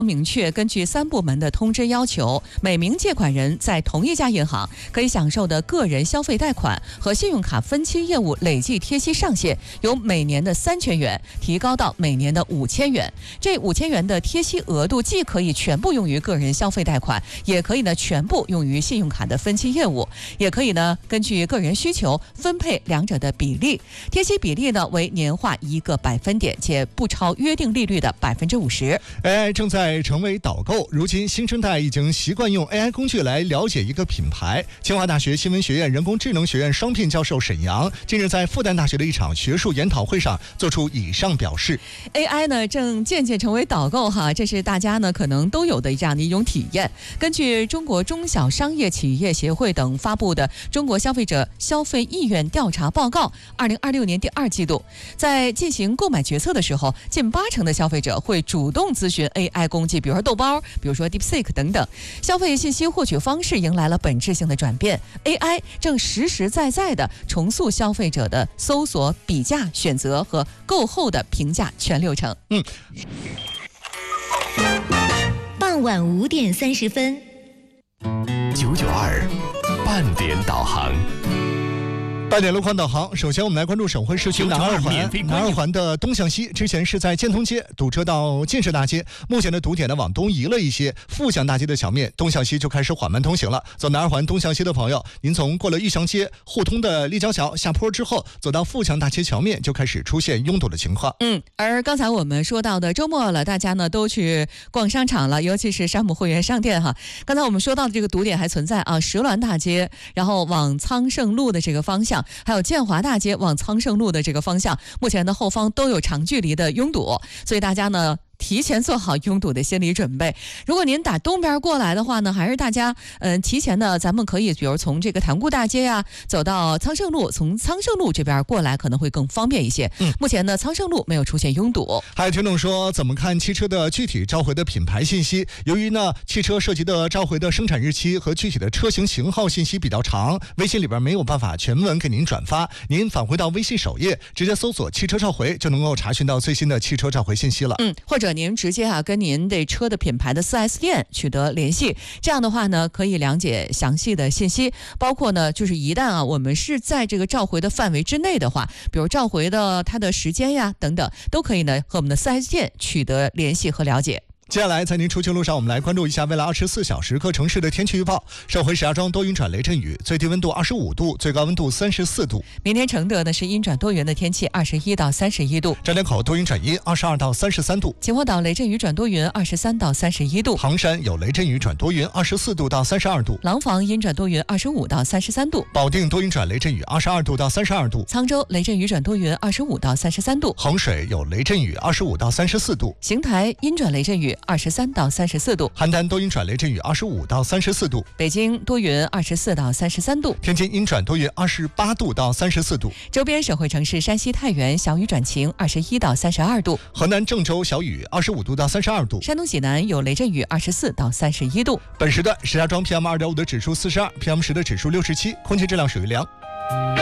明确，根据3部门的通知要求，每名借款人在同一家银行可以享受的个人消费贷款和信用卡分期业务累计贴息上限由每年的3000元提高到每年的5000元。这5000元的贴息额度既可以全部用于个人消费贷款，也可以呢全部用于信用卡的分期业务，也可以呢根据个人需求分配两者的比例。贴息比例呢为年化1个百分点，且不超约定利率的50%。 AI 正在成为导购，如今新生代已经习惯用 AI 工具来了解一个品牌。清华大学新闻学院人工智能学院双聘教授沈阳近日在复旦大学的一场学术研讨会上做出以上表示。 AI 呢正渐渐成为导购哈，这是大家呢可能都有的这样的一种体验。根据中国中小商业企业协会等发布的《中国消费者消费意愿调查报告》，2026年第2季度，在进行购买决策的时候，近80%的消费者会主动咨询 AI 工具，比如说豆包，比如说 DeepSeek 等等。消费信息获取方式迎来了本质性的转变 ，AI 正实实在在地重塑消费者的搜索、比价、选择和购后的评价全流程。 傍晚5点30分 ，992半点导航。 8点路况导航，首先我们来关注省会市区南二环的东向西，之前是在建通街堵车到建设大街，目前的堵点呢往东移了一些，富祥大街的桥面东向西就开始缓慢通行了。走南二环东向西的朋友，您从过了玉祥街互通的立交桥下坡之后，走到富祥大街桥面就开始出现拥堵的情况。 而刚才我们说到的周末了，大家呢都去逛商场了，尤其是山姆会员商店哈。刚才我们说到的这个堵点还存在啊，石峦大街，然后往苍圣路的这个方向，还有建华大街往苍圣路的这个方向，目前的后方都有长距离的拥堵，所以大家呢提前做好拥堵的心理准备。如果您打东边过来的话呢，还是大家提前呢，咱们可以比如从这个塘沽大街呀走到苍圣路，从苍圣路这边过来可能会更方便一些。目前呢苍圣路没有出现拥堵。 还有听众说怎么看汽车的具体召回的品牌信息？由于呢汽车涉及的召回的生产日期和具体的车型型号信息比较长，微信里边没有办法全文给您转发，您返回到微信首页直接搜索汽车召回就能够查询到最新的汽车召回信息了。 或者您直接跟您的车的品牌的 4S 店取得联系，这样的话呢可以了解详细的信息，包括呢就是一旦我们是在这个召回的范围之内的话，比如召回的它的时间呀等等，都可以呢和我们的 4S 店取得联系和了解。 接下来在您出行路上，我们来关注一下未来24小时各城市的天气预报。上回石家庄多云转雷阵雨，最低温度25度，最高温度34度。 明天承德呢是阴转多云的天气，21到31度。 张家口多云转阴，22到33度。 秦皇岛雷阵雨转多云，23到31度。 唐山有雷阵雨转多云，24度到32度。 廊坊阴转多云，25到33度。 保定多云转雷阵雨，22度到32度。 沧州雷阵雨转多云，25到33度。 衡水有雷阵雨，25到34度。 邢台阴转雷阵雨，23到34度。 邯郸多云转雷阵雨，25到34度。 北京多云，24到33度。 天津阴转多云，28度到34度。 周边省会城市山西太原小雨转晴，21到32度。 河南郑州小雨，25度到32度。 山东济南有雷阵雨，24到31度。 本时段石家庄 PM2.5的指数42，PM10的指数67，空气质量属于良。